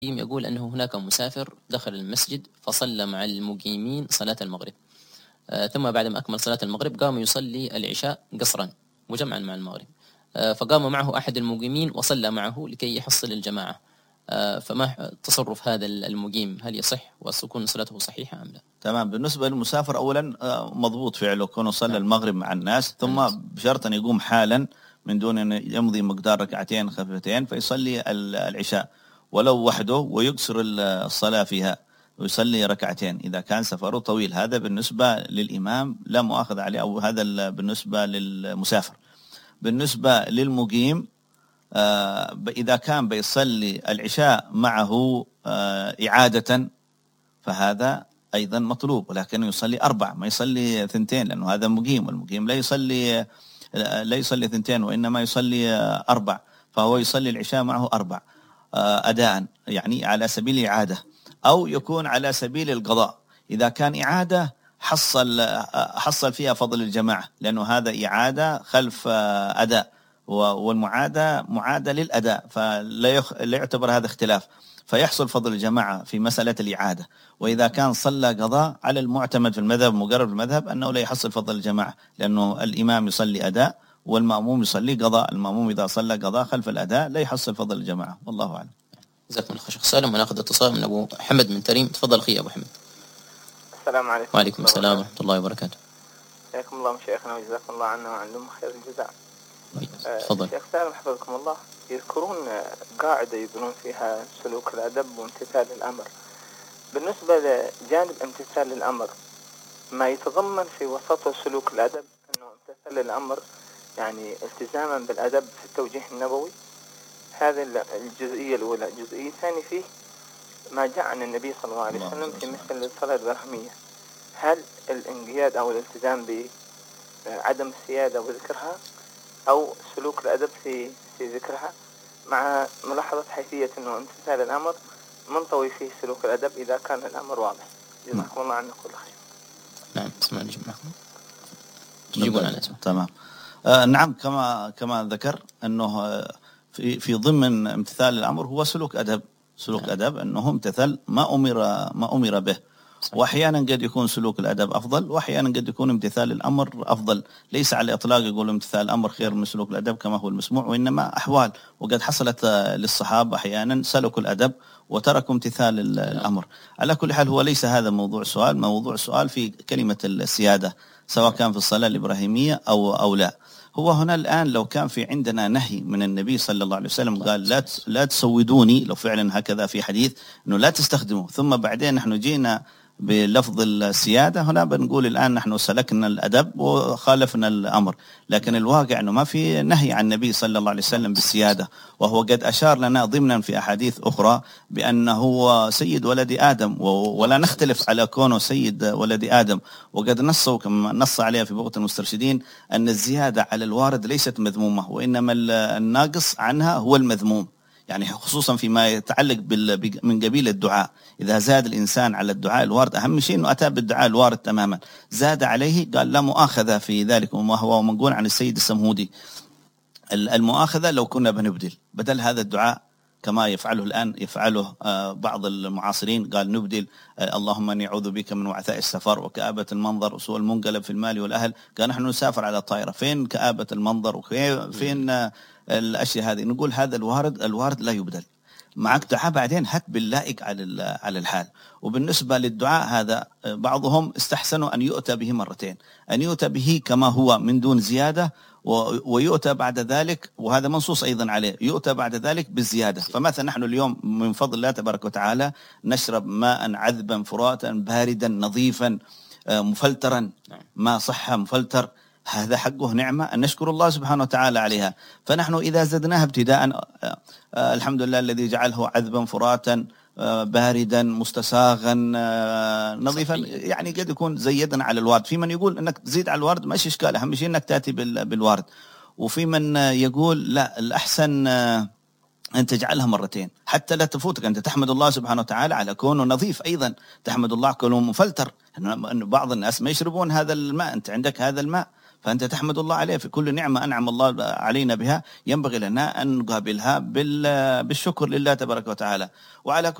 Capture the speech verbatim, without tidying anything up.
يقول أنه هناك مسافر دخل المسجد فصلى مع المقيمين صلاة المغرب، آه ثم بعد ما أكمل صلاة المغرب قام يصلي العشاء قصرا وجمعا مع المغرب، آه فقام معه أحد المقيمين وصلى معه لكي يحصل الجماعة، آه فما تصرف هذا المقيم؟ هل يصح وتكون صلاته صحيحة أم لا؟ تمام. بالنسبة للمسافر أولا مضبوط فعله كونه صلى المغرب مع الناس، ثم بشرط أن يقوم حالا من دون أن يمضي مقدار ركعتين خفيفتين فيصلي العشاء ولو وحده ويقصر الصلاة فيها ويصلي ركعتين إذا كان سفره طويل. هذا بالنسبة للإمام لا مؤاخذ عليه، أو هذا بالنسبة للمسافر. بالنسبة للمقيم إذا كان بيصلي العشاء معه إعادة فهذا أيضا مطلوب، ولكن يصلي أربع ما يصلي ثنتين، لأنه هذا مقيم، والمقيم لا يصلي لا يصلي ثنتين وإنما يصلي أربع، فهو يصلي العشاء معه أربع أداء، يعني على سبيل الإعادة، أو يكون على سبيل القضاء. إذا كان إعادة حصل حصل فيها فضل الجماعة، لأنه هذا إعادة خلف أداء، والمعادة معادة للأداء، فلا يعتبر هذا اختلاف، فيحصل فضل الجماعة في مسألة الإعادة. وإذا كان صلى قضاء على المعتمد في المذهب مقرر في المذهب أنه لا يحصل فضل الجماعة، لأنه الإمام يصلي أداء والمأموم يصلي قضاء. المأموم إذا صلى قضاء خلف الأداء لا يحصل فضل الجماعة، والله أعلم. جزاكم الله خير شيخ سالم. وناخذ اتصال من أبو حمد من تريم. تفضل أخي أبو حمد. السلام عليكم. وعليكم السلام ورحمة الله وبركاته. حياكم الله مشايخنا وجزاكم الله عنا وعنكم خير الجزاء. تفضل. شيخ سالم حفظكم الله، يذكرون قاعدة يبنون فيها سلوك الأدب وامتثال الأمر. بالنسبة لجانب امتثال الأمر، ما يتضمن في وسطه سلوك الأدب أنه امتثال الأمر يعني التزاما بالأدب في التوجيه النبوي. هذه الجزئية الأولى. الجزئية الثانية فيه ما جاء عن النبي صلى الله عليه وسلم في مثل الصلاة البرهمية. هل الانقياد أو الالتزام بعدم السيادة وذكرها، أو سلوك الأدب في في ذكرها، مع ملاحظة حيثية أنه امتثال الأمر منطوي فيه سلوك الأدب إذا كان الأمر واضح. جزاكم الله عنك كل خير. نعم اسمعني جمعكم تجيبون على اسمه. تمام. آه نعم، كما كما ذكر أنه في في ضمن امتثال الأمر هو سلوك أدب. سلوك نعم. أدب أنه امتثل ما أمر ما أمر به. صحيح. وأحيانا قد يكون سلوك الأدب أفضل، وأحيانا قد يكون امتثال الأمر أفضل. ليس على إطلاق يقول امتثال الأمر خير من سلوك الأدب كما هو المسموع، وإنما أحوال. وقد حصلت للصحابة أحيانا سلكوا الأدب وتركوا امتثال الأمر. على كل حال هو ليس هذا موضوع سؤال. موضوع سؤال في كلمة السيادة، سواء كان في الصلاة الإبراهيمية أو أو لا. هو هنا الآن لو كان في عندنا نهي من النبي صلى الله عليه وسلم قال لا لا تسودوني، لو فعلا هكذا في حديث أنه لا تستخدموا، ثم بعدين نحن جينا بلفظ السيادة، هنا بنقول الآن نحن سلكنا الأدب وخالفنا الأمر. لكن الواقع أنه ما في نهي عن النبي صلى الله عليه وسلم بالسيادة، وهو قد أشار لنا ضمنا في أحاديث أخرى بأنه سيد ولد آدم، ولا نختلف على كونه سيد ولد آدم. وقد نصوا كما نص عليها في بغية المسترشدين أن الزيادة على الوارد ليست مذمومة، وإنما الناقص عنها هو المذموم، يعني خصوصا فيما يتعلق من قبيل الدعاء. إذا زاد الإنسان على الدعاء الوارد، أهم شيء أنه أتى بالدعاء الوارد تماما، زاد عليه قال لا مؤاخذة في ذلك. وما هو منقول عن السيد السمهودي المؤاخذة لو كنا بنبدل بدل هذا الدعاء كما يفعله الآن يفعله بعض المعاصرين، قال نبدل اللهم اني اعوذ بك من وعثاء السفر وكآبة المنظر وسوء المنقلب في المال والأهل. قال نحن نسافر على الطائرة، فين كآبة المنظر وفين الأشياء هذه؟ نقول هذا الوارد الوارد لا يبدل. معك دعاء بعدين هات باللائق على على الحال. وبالنسبة للدعاء هذا بعضهم استحسنوا أن يؤتى به مرتين، أن يؤتى به كما هو من دون زيادة، ويؤتى بعد ذلك، وهذا منصوص أيضا عليه، يؤتى بعد ذلك بالزيادة. فمثلا نحن اليوم من فضل الله تبارك وتعالى نشرب ماء عذبا فراتا باردا نظيفا مفلترا، ما صح مفلتر، هذا حقه نعمة أن نشكر الله سبحانه وتعالى عليها. فنحن إذا زدناها ابتداء الحمد لله الذي جعله عذبا فراتا باردا مستساغا نظيفا، يعني قد يكون زيدنا على الوارد. في من يقول أنك تزيد على الوارد ماشي إشكال، أهم شيء أنك تأتي بالوارد. وفي من يقول لا، الأحسن أن تجعلها مرتين حتى لا تفوتك، أنت تحمد الله سبحانه وتعالى على كونه نظيف، أيضا تحمد الله كونه مفلتر. بعض الناس ما يشربون هذا الماء، أنت عندك هذا الماء فأنت تحمد الله عليه في كل نعمة أنعم الله علينا بها، ينبغي لنا أن نقابلها بالشكر لله تبارك وتعالى. وعلى